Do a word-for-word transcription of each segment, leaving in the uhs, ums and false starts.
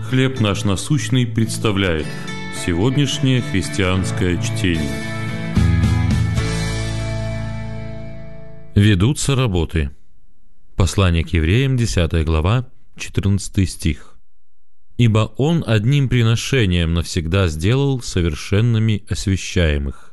«Хлеб наш насущный» представляет сегодняшнее христианское чтение. Ведутся работы. Послание к евреям, десятая глава, четырнадцатый стих. «Ибо Он одним приношением навсегда сделал совершенными освящаемых».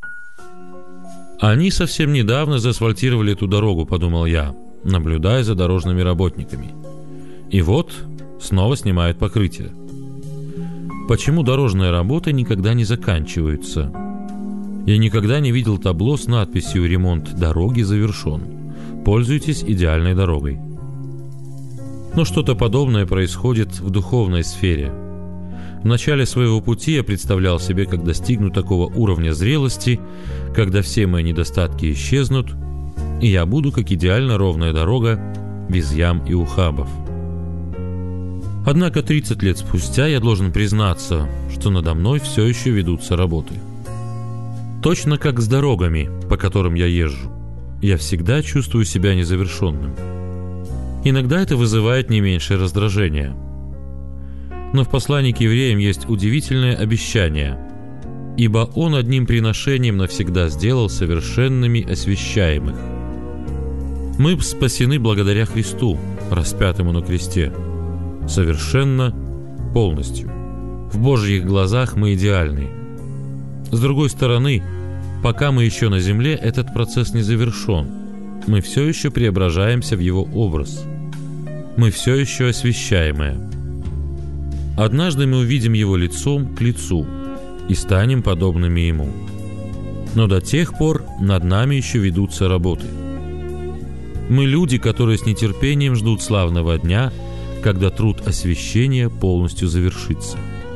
Они совсем недавно заасфальтировали эту дорогу, подумал я, наблюдая за дорожными работниками. И вот снова снимают покрытие. Почему дорожные работы никогда не заканчиваются? Я никогда не видел табло с надписью «Ремонт дороги завершен. Пользуйтесь идеальной дорогой». Но что-то подобное происходит в духовной сфере. В начале своего пути я представлял себе, как достигну такого уровня зрелости, когда все мои недостатки исчезнут, и я буду как идеально ровная дорога, без ям и ухабов. Однако тридцать лет спустя я должен признаться, что надо мной все еще ведутся работы. Точно как с дорогами, по которым я езжу, я всегда чувствую себя незавершенным. Иногда это вызывает не меньшее раздражение. Но в послании к евреям есть удивительное обещание: «Ибо Он одним приношением навсегда сделал совершенными освящаемых». Мы спасены благодаря Христу, распятому на кресте. Совершенно, полностью. В Божьих глазах мы идеальны. С другой стороны, пока мы еще на земле, этот процесс не завершен. Мы все еще преображаемся в Его образ. Мы все еще освящаемые. Однажды мы увидим Его лицом к лицу и станем подобными Ему. Но до тех пор над нами еще ведутся работы. Мы люди, которые с нетерпением ждут славного дня, когда труд освящения полностью завершится.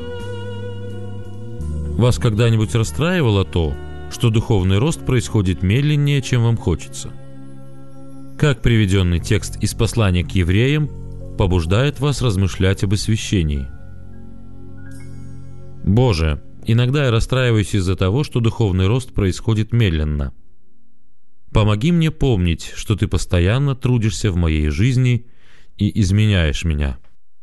Вас когда-нибудь расстраивало то, что духовный рост происходит медленнее, чем вам хочется? Как приведенный текст из послания к евреям побуждает вас размышлять об освящении? Боже, иногда я расстраиваюсь из-за того, что духовный рост происходит медленно. Помоги мне помнить, что Ты постоянно трудишься в моей жизни и изменяешь меня.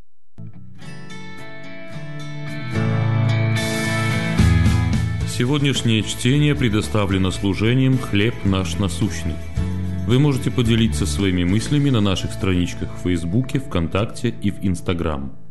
Сегодняшнее чтение предоставлено служением «Хлеб наш насущный». Вы можете поделиться своими мыслями на наших страничках в Фейсбуке, ВКонтакте и в Инстаграм.